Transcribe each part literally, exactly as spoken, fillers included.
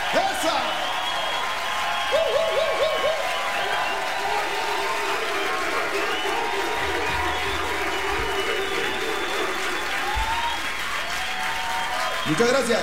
¡Esa! ¡Woo, woo, woo, woo, woo! Muchas gracias.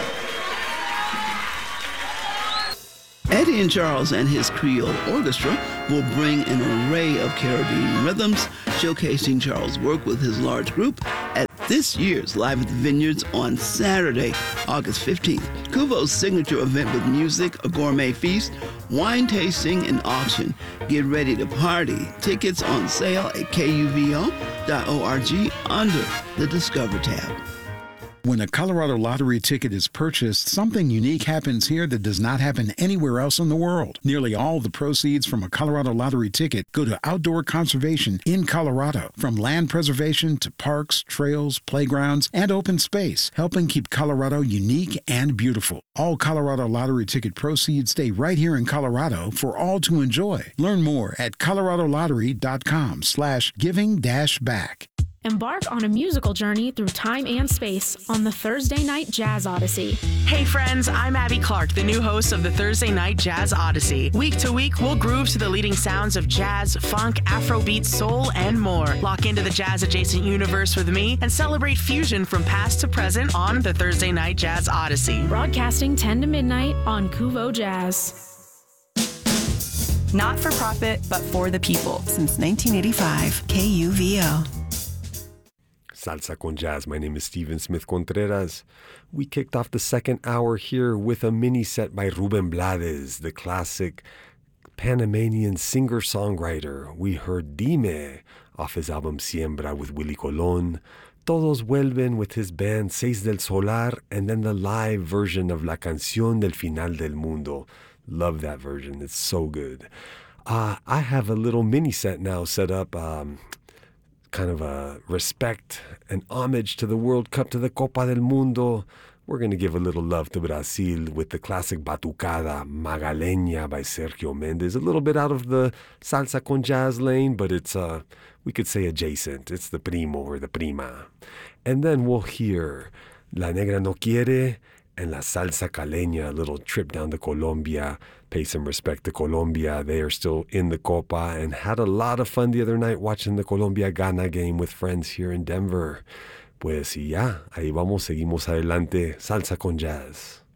Eddie and Charles and his Creole Orchestra will bring an array of Caribbean rhythms, showcasing Charles' work with his large group at this year's Live at the Vineyards on Saturday, August fifteenth. Kuvo's signature event with music, a gourmet feast, wine tasting, and auction. Get ready to party. Tickets on sale at K U V O dot org under the Discover tab. When a Colorado Lottery ticket is purchased, something unique happens here that does not happen anywhere else in the world. Nearly all the proceeds from a Colorado Lottery ticket go to outdoor conservation in Colorado, from land preservation to parks, trails, playgrounds, and open space, helping keep Colorado unique and beautiful. All Colorado Lottery ticket proceeds stay right here in Colorado for all to enjoy. Learn more at coloradolottery.com slash giving dash back. Embark on a musical journey through time and space on the Thursday Night Jazz Odyssey. Hey friends, I'm Abby Clark, the new host of the Thursday Night Jazz Odyssey. Week to week, we'll groove to the leading sounds of jazz, funk, Afrobeat, soul, and more. Lock into the jazz-adjacent universe with me and celebrate fusion from past to present on the Thursday Night Jazz Odyssey. Broadcasting ten to midnight on Kuvo Jazz. Not for profit, but for the people. Since nineteen eighty-five, K U V O. Salsa con Jazz. My name is Steven Smith Contreras. We kicked off the second hour here with a mini set by Ruben Blades, the classic Panamanian singer-songwriter. We heard Dime off his album Siembra with Willie Colon, Todos Vuelven with his band Seis del Solar, and then the live version of La Canción del Final del Mundo. Love that version. It's so good. Uh, I have a little mini set now set up. Um, kind of a respect and homage to the World Cup, to the Copa del Mundo. We're going to give a little love to Brazil with the classic Batucada Magaleña by Sergio Mendes. A little bit out of the salsa con jazz lane, but it's, uh, we could say adjacent. It's the primo or the prima. And then we'll hear La Negra No Quiere and La Salsa Caleña, a little trip down to Colombia. Pay some respect to Colombia. They are still in the Copa and had a lot of fun the other night watching the Colombia-Ghana game with friends here in Denver. Pues y ya, ahí vamos, seguimos adelante. Salsa con Jazz.